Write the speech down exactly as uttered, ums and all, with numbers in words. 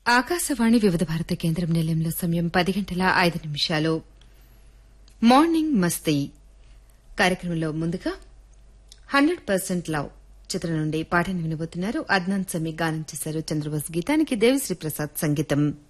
ఆకాశవాణి వివిధ భారత కేంద్రం నిలయంలో సమయం పది గంటల ఐదు నిమిషాలు మార్నింగ్ మస్తీ కార్యక్రమంలో ముందుగా హండ్రెడ్ పర్సెంట్ లవ్ చిత్రం నుండి పాటను వినబోతున్నారు. అద్నాన్ సమీ గానం చేశారు. చంద్రబోస్ గీతానికి దేవిశ్రీ ప్రసాద్ సంగీతం.